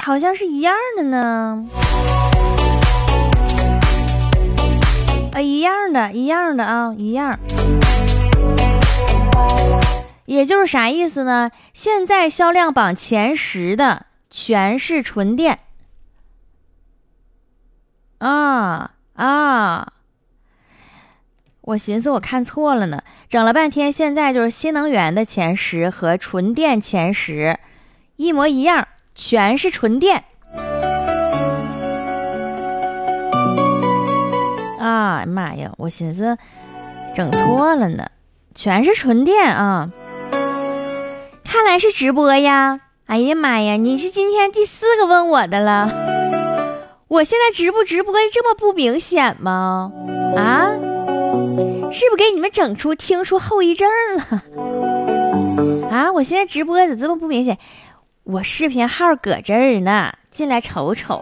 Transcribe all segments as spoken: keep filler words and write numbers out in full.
好像是一样的呢。啊，一样的，一样的啊，一样。也就是啥意思呢？现在销量榜前十的全是纯电。啊啊！我寻思我看错了呢，整了半天，现在就是新能源的前十和纯电前十一模一样，全是纯电。啊妈呀，我寻思整错了呢，全是纯电啊！看来是直播呀！哎呀妈呀，你是今天第四个问我的了。我现在直不直播这么不明显吗？啊，是不是给你们整出听出后遗症了？啊，我现在直播怎么这么不明显？我视频号搁这儿呢，进来瞅瞅。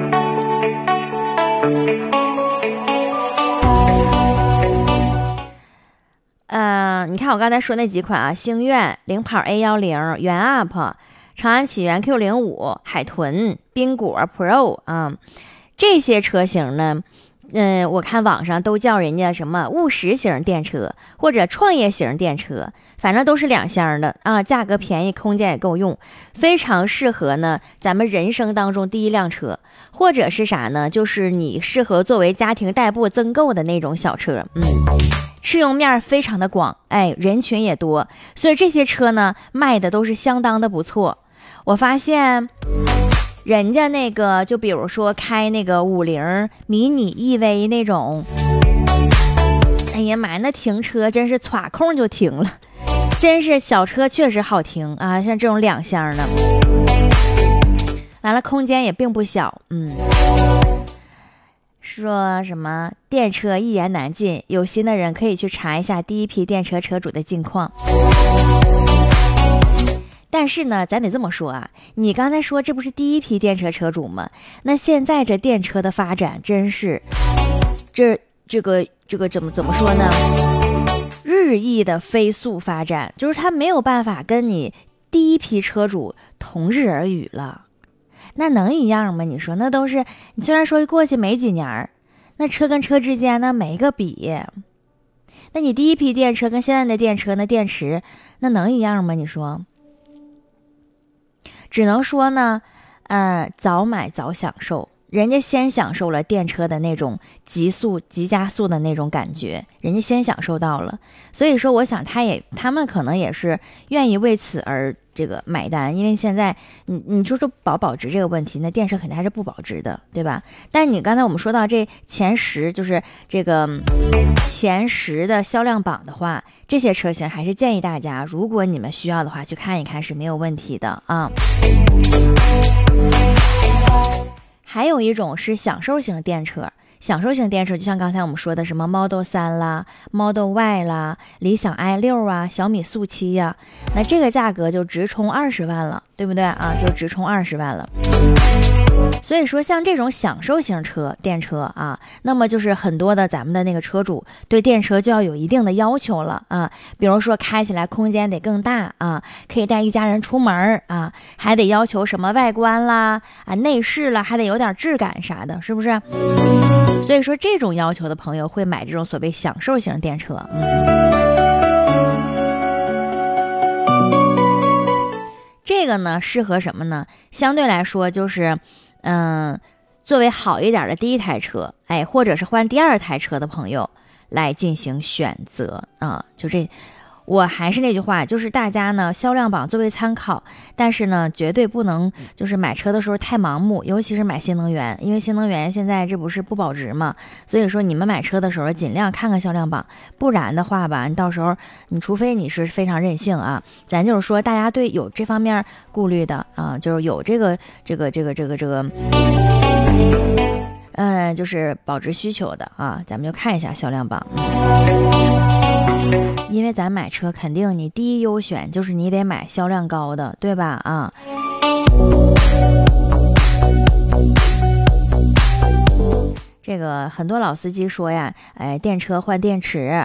呃，你看我刚才说那几款啊，星愿、领跑 A 一零、元 U P、长安启源 Q 零五、海豚、宾果 Pro 啊，这些车型呢，嗯、呃，我看网上都叫人家什么务实型电车或者创业型电车，反正都是两厢的啊，价格便宜，空间也够用，非常适合呢咱们人生当中第一辆车，或者是啥呢，就是你适合作为家庭代步增购的那种小车，嗯。适用面非常的广，哎，人群也多，所以这些车呢卖的都是相当的不错。我发现人家那个就比如说开那个五菱迷你 E V 那种，哎呀妈呀，那停车真是歘空就停了，真是小车确实好停啊，像这种两厢的，完了空间也并不小，嗯。说什么电车一言难尽，有心的人可以去查一下第一批电车车主的近况。但是呢，咱得这么说啊，你刚才说这不是第一批电车车主吗？那现在这电车的发展真是，这这个这个怎么怎么说呢？日益的飞速发展，就是它没有办法跟你第一批车主同日而语了。那能一样吗？你说那都是你虽然说过去没几年，那车跟车之间那没个比。那你第一批电车跟现在的电车那电池那能一样吗？你说，只能说呢，呃，早买早享受。人家先享受了电车的那种急速急加速的那种感觉，人家先享受到了，所以说我想他也他们可能也是愿意为此而这个买单，因为现在你你说说保保值这个问题，那电车肯定还是不保值的，对吧？但你刚才我们说到这前十，就是这个前十的销量榜的话，这些车型还是建议大家，如果你们需要的话去看一看是没有问题的啊。还有一种是享受型电车，享受型电车就像刚才我们说的什么 Model 三啦 Model Y 啦，理想 i 六 啊，小米速七呀、啊，那这个价格就直冲二十万了，对不对啊？就直冲二十万了。所以说像这种享受型车电车啊，那么就是很多的咱们的那个车主对电车就要有一定的要求了啊，比如说开起来空间得更大啊，可以带一家人出门啊，还得要求什么外观啦啊内饰啦，还得有点质感啥的，是不是？所以说这种要求的朋友会买这种所谓享受型电车。嗯，这个呢适合什么呢？相对来说就是嗯，作为好一点的第一台车，哎，或者是换第二台车的朋友来进行选择啊。就这，我还是那句话，就是大家呢销量榜作为参考，但是呢绝对不能就是买车的时候太盲目，尤其是买新能源，因为新能源现在这不是不保值嘛，所以说你们买车的时候尽量看看销量榜，不然的话吧，你到时候你除非你是非常任性啊，咱就是说大家对有这方面顾虑的啊，就是有这个这个这个这个这个。嗯，就是保值需求的啊，咱们就看一下销量榜。嗯，因为咱买车肯定你第一优选就是你得买销量高的，对吧？啊，这个很多老司机说呀，哎，电车换电池